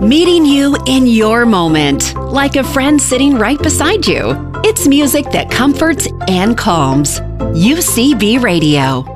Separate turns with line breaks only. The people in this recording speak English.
Meeting you in your moment, like a friend sitting right beside you. It's music that comforts and calms. UCB Radio.